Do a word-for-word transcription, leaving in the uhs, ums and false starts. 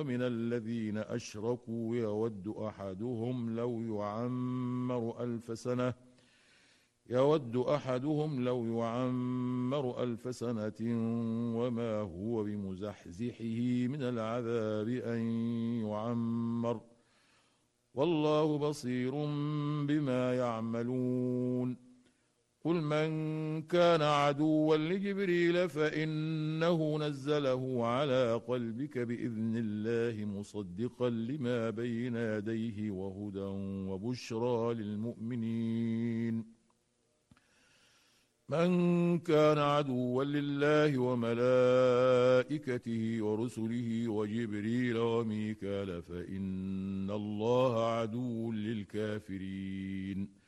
ومن الذين أشركوا يود أحدهم لو يعمر ألف سنة يود أحدهم لو يعمر ألف سنة وما هو بمزحزحه من العذاب أن يعمر والله بصير بما يعملون قل من كان عدوا لجبريل فإنه نزله على قلبك بإذن الله مصدقا لما بين يديه وهدى وبشرى للمؤمنين من كان عدوا لله وملائكته ورسله وجبريل وميكال فإن الله عدو للكافرين